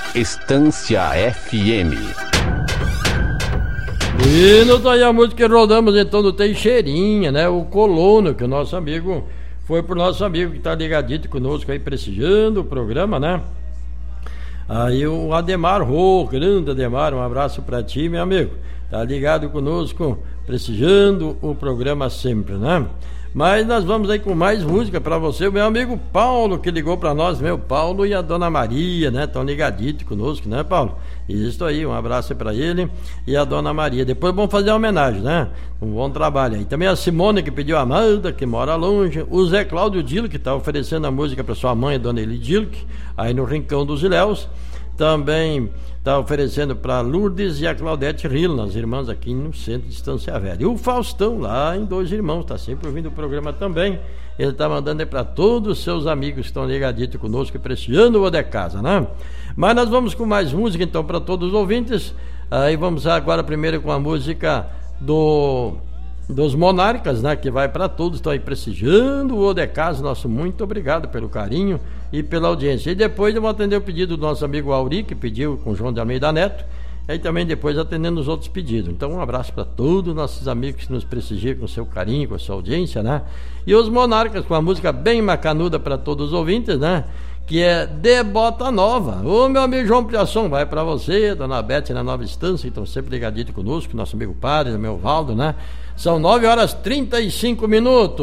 Estância FM. E não tá aí a música que rodamos então do Teixeirinha, né? O Colono, que o nosso amigo foi pro nosso amigo que tá ligadito conosco aí, prestigiando o programa, né? Aí o Ademar Rô, grande Ademar, um abraço pra ti, meu amigo. Tá ligado conosco, prestigiando o programa sempre, né? Mas nós vamos aí com mais música pra você, o meu amigo Paulo, que ligou pra nós, meu Paulo e a Dona Maria, né? Tão ligadito conosco, né, Paulo? Isso aí, um abraço aí pra ele e a Dona Maria. Depois vamos fazer uma homenagem, né? Um bom trabalho aí. Também a Simone, que pediu a Amanda, que mora longe. O Zé Cláudio Dilk, que tá oferecendo a música pra sua mãe, Dona Eli Dilk, aí no Rincão dos Ilhéus. Também está oferecendo para Lourdes e a Claudete Rilo, as irmãs aqui no centro de Estância Velha. E o Faustão lá em Dois Irmãos, está sempre ouvindo o programa também. Ele está mandando aí para todos os seus amigos que estão ligaditos conosco e prestigiando o de casa, né? Mas nós vamos com mais música então para todos os ouvintes. Aí vamos agora primeiro com a música dos Monarcas, né? Que vai para todos, estão aí prestigiando o de casa. Nosso muito obrigado pelo carinho e pela audiência. E depois eu vou atender o pedido do nosso amigo Auri, que pediu com o João de Almeida Neto, e também depois atendendo os outros pedidos. Então um abraço para todos os nossos amigos que nos prestigiam com o seu carinho, com a sua audiência, né? E os Monarcas com uma música bem macanuda para todos os ouvintes, né? Que é De Bota Nova. Ô meu amigo João Priação, vai para você, Dona Bete na Nova Estância, que estão sempre ligadinhos conosco, nosso amigo padre, meu Valdo, né? São 9h35.